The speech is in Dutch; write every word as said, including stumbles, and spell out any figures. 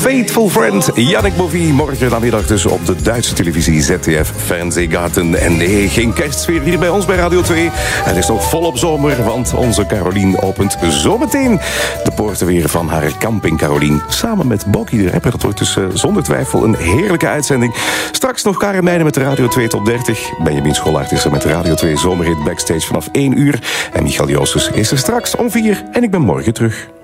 Faithful Friend, Yannick Bovie. Morgen namiddag dus op de Duitse televisie Z T F Fernsehgarten. En nee, geen kerstsfeer hier bij ons bij Radio twee. Het is nog volop zomer, want onze Carolien opent zometeen de poorten weer van haar camping Carolien. Samen met Boki de Rapper. Dat wordt dus uh, zonder twijfel een heerlijke uitzending. Straks nog Karen Meijnen met de Radio twee Top dertig. Benjamin Schollaert is er met de Radio twee Zomerhit Backstage vanaf één uur. En Michael Joosters is er straks om vier. En ik ben morgen terug.